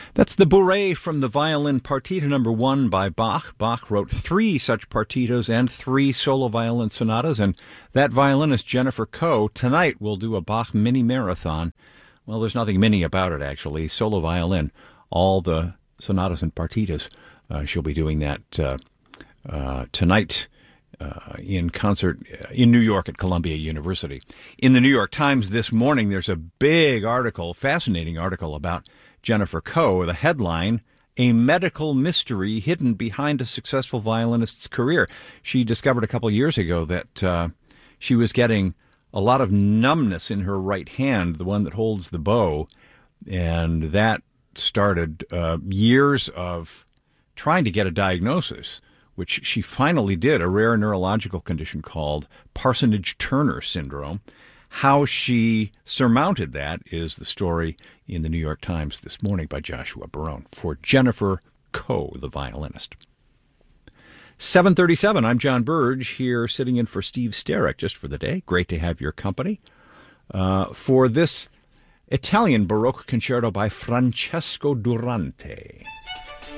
That's the Bourrée from the violin Partita number 1 by Bach. Bach wrote 3 such partitas and 3 solo violin sonatas, and that violinist Jennifer Koh tonight will do a Bach mini marathon. Well, there's nothing mini about it, actually. Solo violin, all the sonatas and partitas. She'll be doing that tonight in concert in New York at Columbia University. In the New York Times this morning, there's a big article, fascinating article about Jennifer Koh. The headline, "A Medical Mystery Hidden Behind a Successful Violinist's Career." She discovered a couple years ago that she was getting a lot of numbness in her right hand, the one that holds the bow, and that started years of trying to get a diagnosis, which she finally did, a rare neurological condition called Parsonage-Turner syndrome. How she surmounted that is the story in the New York Times this morning by Joshua Barone for Jennifer Koh, the violinist. 7:37, I'm John Burge, here sitting in for Steve Sterrick just for the day. Great to have your company for this Italian Baroque concerto by Francesco Durante.